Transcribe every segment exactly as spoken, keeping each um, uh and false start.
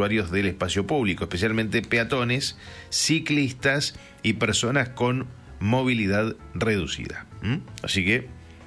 usuarios del espacio público, especialmente peatones, ciclistas y personas con movilidad reducida. ¿Mm? Así que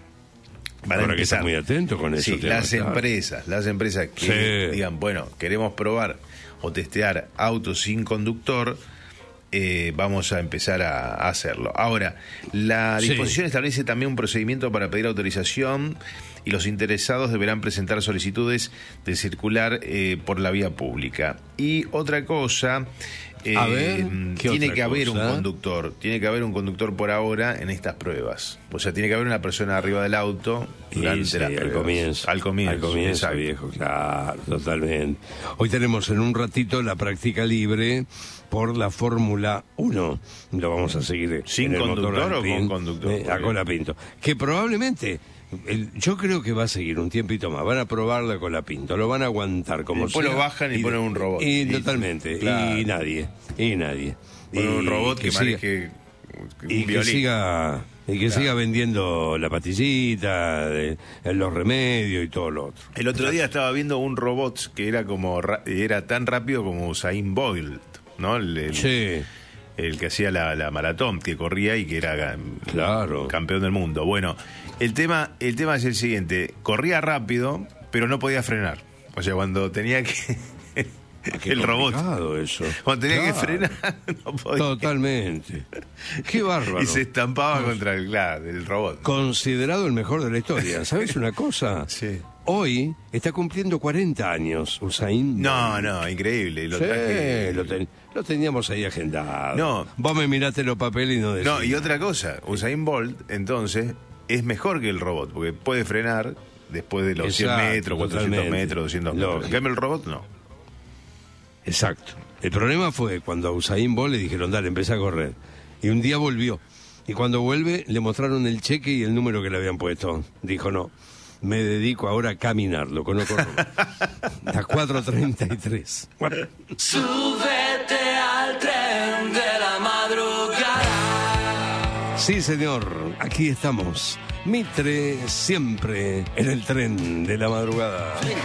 van Ahora a que empezar. estás muy atento con eso. Sí, las claro. empresas, las empresas que Sí. digan, bueno, queremos probar o testear autos sin conductor, eh, vamos a empezar a, a hacerlo. Ahora, la disposición sí. establece también un procedimiento para pedir autorización y los interesados deberán presentar solicitudes de circular eh, por la vía pública. Y otra cosa, eh, a ver, tiene que haber cosa? un conductor, tiene que haber un conductor por ahora en estas pruebas. O sea, tiene que haber una persona arriba del auto durante sí, las sí, pruebas. Al comienzo. Al comienzo, al comienzo viejo, claro, totalmente. Hoy tenemos en un ratito la práctica libre por la Fórmula uno. Lo vamos a seguir ¿Sin en el conductor motor o Alpine, con conductor? Eh, a Colapinto. Que probablemente... El, yo creo que va a seguir un tiempito más. Van a probarla con la Pinto, lo van a aguantar como después sea. lo bajan y, y ponen un robot. Y, y totalmente. Claro. Y nadie. Y nadie. Ponen y un robot que, que maneje un y violín. que siga y que claro. siga vendiendo la pastillita, de, los remedios y todo lo otro. El otro día estaba viendo un robot que era como era tan rápido como Usain Bolt, ¿no? El, el, sí. el que hacía la, la maratón, que corría y que era claro. campeón del mundo. Bueno, el tema, el tema es el siguiente: corría rápido, pero no podía frenar. O sea, cuando tenía que Qué el robot eso. cuando tenía claro. que frenar no podía. Totalmente. Qué bárbaro. Y se estampaba Nos... contra el, claro, el robot. Considerado el mejor de la historia. ¿Sabes una cosa? Sí. Hoy está cumpliendo cuarenta años Usain Bolt. No, no, increíble. Lo, sí, traje... lo, ten, lo teníamos ahí agendado. No. Vos me miraste los papeles y no decís. No, y otra cosa, Usain Bolt, entonces, es mejor que el robot, porque puede frenar después de los Exacto, cien metros, cuatrocientos totalmente. metros, doscientos metros. En cambio, el robot no. Exacto. El problema fue cuando a Usain Bolt le dijeron, dale, empieza a correr. Y un día volvió. Y cuando vuelve, le mostraron el cheque y el número que le habían puesto. Dijo, no, me dedico ahora a caminar, lo conozco. A cuatro treinta y tres. Súbete al tren de la madrugada. Sí, señor, aquí estamos. Mitre siempre en el tren de la madrugada.